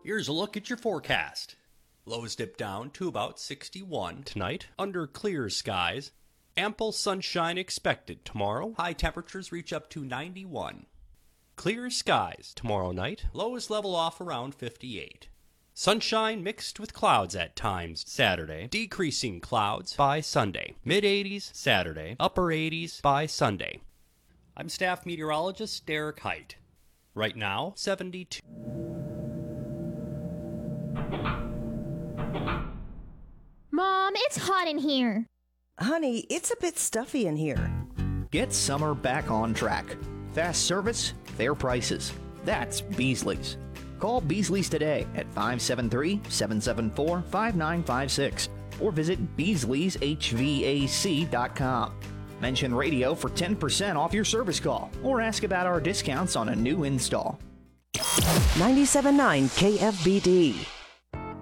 Here's a look at your forecast. Lows dip down to about 61 tonight, under clear skies. Ample sunshine expected tomorrow. High temperatures reach up to 91. Clear skies tomorrow night. Lows level off around 58. Sunshine mixed with clouds at times Saturday. Decreasing clouds by Sunday. Mid-80s Saturday. Upper 80s by Sunday. I'm staff meteorologist Derek Height. Right now, 72. Mom, it's hot in here. Honey, it's a bit stuffy in here. Get summer back on track. Fast service, fair prices. That's Beasley's. Call Beasley's today at 573-774-5956 or visit Beasley'sHVAC.com. Mention radio for 10% off your service call or ask about our discounts on a new install. 97.9 KFBD.